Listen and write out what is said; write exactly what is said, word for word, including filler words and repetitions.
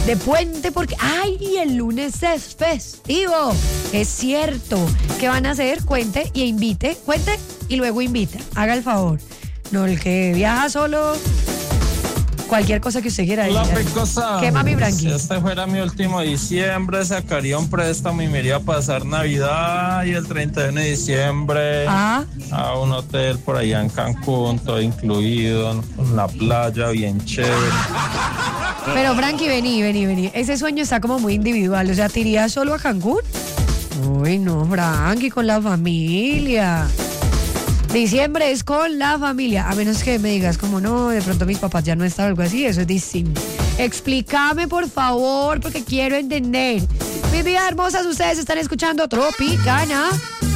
de puente porque, ¡ay! El lunes es festivo. Es cierto. ¿Qué van a hacer? Cuente y invite. Cuente y luego invita. Haga el favor. No, el que viaja solo... Cualquier cosa que usted quiera decir. Hola, Pecosa. ¿Qué, mami Branqui? Si este fuera mi último diciembre, sacaría un préstamo y me iría a pasar Navidad y el treinta y uno de diciembre ah. a un hotel por allá en Cancún, todo incluido, en la playa, bien chévere. Pero, Branqui, vení, vení, vení. Ese sueño está como muy individual. O sea, ¿te irías solo a Cancún? Uy, no, Branqui, con la familia. Diciembre es con la familia, a menos que me digas como no, de pronto mis papás ya no están o algo así, eso es distinto. Explícame por favor, porque quiero entender. Mis vidas hermosas, ustedes están escuchando Tropicana.